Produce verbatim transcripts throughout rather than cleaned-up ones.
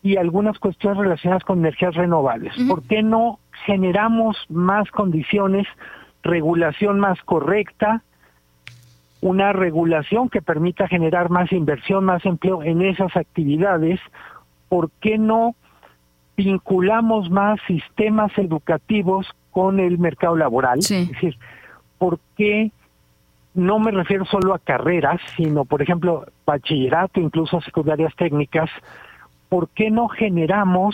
y algunas cuestiones relacionadas con energías renovables. Uh-huh. ¿Por qué no generamos más condiciones, regulación más correcta, una regulación que permita generar más inversión, más empleo en esas actividades? ¿Por qué no vinculamos más sistemas educativos con el mercado laboral? Sí. Es decir, ¿por qué no me refiero solo a carreras, sino, por ejemplo, bachillerato, incluso secundarias técnicas? ¿Por qué no generamos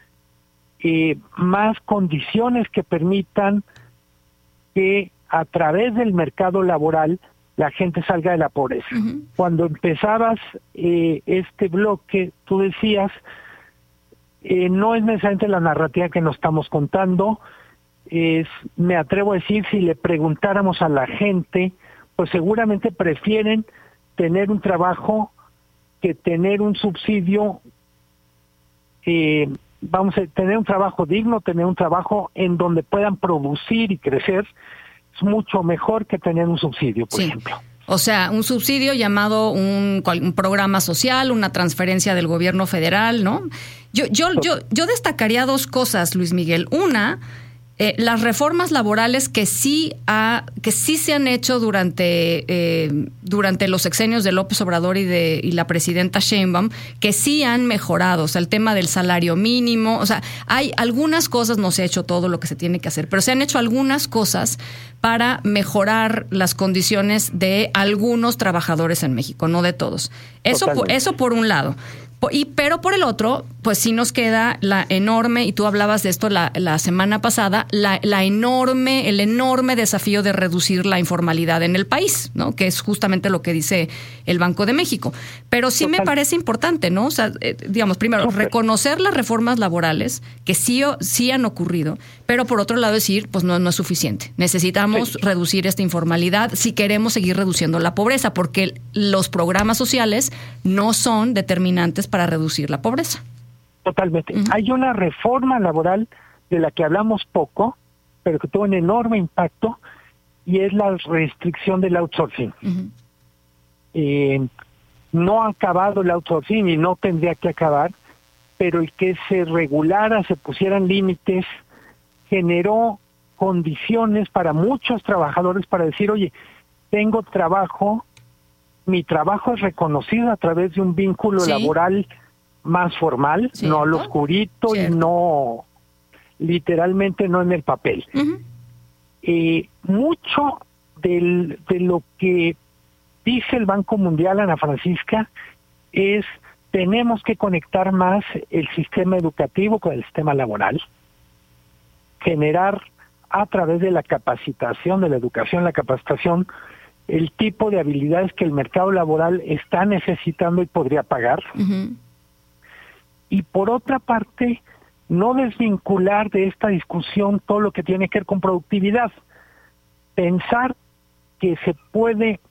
eh, más condiciones que permitan que a través del mercado laboral la gente salga de la pobreza? Uh-huh. Cuando empezabas eh, este bloque, tú decías, eh, no es necesariamente la narrativa que nos estamos contando, es, me atrevo a decir, si le preguntáramos a la gente, pues seguramente prefieren tener un trabajo que tener un subsidio, eh, vamos a tener un trabajo digno, tener un trabajo en donde puedan producir y crecer, es mucho mejor que tener un subsidio, por sí. ejemplo. O sea, un subsidio llamado un, un programa social, una transferencia del gobierno federal, ¿no? Yo, yo, yo, yo destacaría dos cosas, Luis Miguel. Una, eh, las reformas laborales que sí ha, que sí se han hecho durante eh, durante los sexenios de López Obrador y de y la presidenta Sheinbaum, que sí han mejorado. O sea, el tema del salario mínimo. O sea, hay algunas cosas, no se ha hecho todo lo que se tiene que hacer, pero se han hecho algunas cosas para mejorar las condiciones de algunos trabajadores en México, no de todos. Eso, por, eso por un lado. Y, pero por el otro, pues sí nos queda la enorme, y tú hablabas de esto la, la semana pasada, la, la enorme, el enorme desafío de reducir la informalidad en el país, ¿no? Que es justamente lo que dice el Banco de México. Pero sí Total. me parece importante, ¿no? O sea, eh, digamos, primero, Super. reconocer las reformas laborales que sí, sí han ocurrido, pero por otro lado decir, pues no, no es suficiente. Necesitamos sí. reducir esta informalidad si queremos seguir reduciendo la pobreza, porque los programas sociales no son determinantes para reducir la pobreza. Totalmente. Uh-huh. Hay una reforma laboral de la que hablamos poco, pero que tuvo un enorme impacto, y es la restricción del outsourcing. Uh-huh. Eh, no ha acabado el outsourcing y no tendría que acabar, pero el que se regulara, se pusieran límites, generó condiciones para muchos trabajadores para decir, oye, tengo trabajo, mi trabajo es reconocido a través de un vínculo sí. laboral más formal, ¿cierto? No al oscurito ¿Cierto? y no, literalmente no en el papel. Uh-huh. Eh, mucho del, de lo que dice el Banco Mundial, Ana Francisca, es tenemos que conectar más el sistema educativo con el sistema laboral, generar a través de la capacitación, de la educación, la capacitación, el tipo de habilidades que el mercado laboral está necesitando y podría pagar. Uh-huh. Y por otra parte, no desvincular de esta discusión todo lo que tiene que ver con productividad. Pensar que se puede,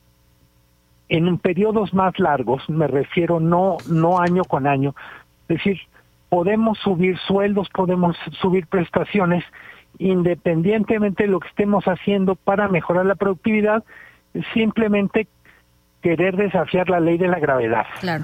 en periodos más largos, me refiero no, no año con año, es decir, podemos subir sueldos, podemos subir prestaciones, independientemente de lo que estemos haciendo para mejorar la productividad, simplemente querer desafiar la ley de la gravedad. Claro.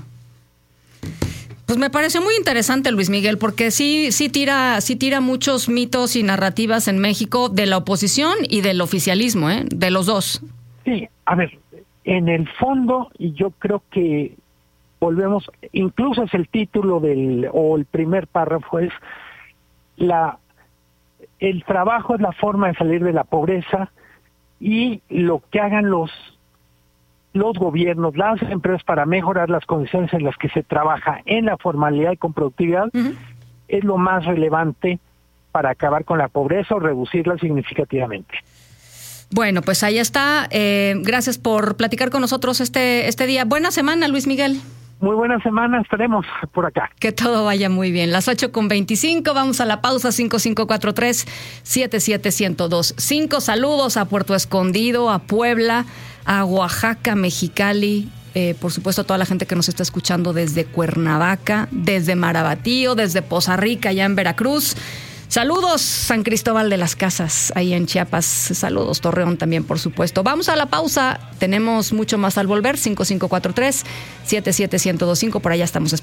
Pues me pareció muy interesante, Luis Miguel, porque sí, sí tira, sí tira muchos mitos y narrativas en México de la oposición y del oficialismo, ¿eh? De los dos. Sí, a ver, en el fondo, y yo creo que volvemos, incluso es el título del, o el primer párrafo es la, el trabajo es la forma de salir de la pobreza, y lo que hagan los los gobiernos, las empresas para mejorar las condiciones en las que se trabaja en la formalidad y con productividad, uh-huh. es lo más relevante para acabar con la pobreza o reducirla significativamente. Bueno, pues ahí está. Eh, gracias por platicar con nosotros este este día. Buena semana, Luis Miguel. Muy buena semana, estaremos por acá. Que todo vaya muy bien. Las ocho con veinticinco, vamos a la pausa. Cinco cinco cuatro tres, siete siete uno cero dos cinco. Saludos a Puerto Escondido, a Puebla, a Oaxaca, Mexicali, eh, por supuesto a toda la gente que nos está escuchando desde Cuernavaca, desde Marabatío, desde Poza Rica, allá en Veracruz. Saludos, San Cristóbal de las Casas, ahí en Chiapas. Saludos, Torreón también, por supuesto. Vamos a la pausa. Tenemos mucho más al volver. Cinco cinco cuatro tres, siete siete uno cero dos cinco. Por allá estamos esperando.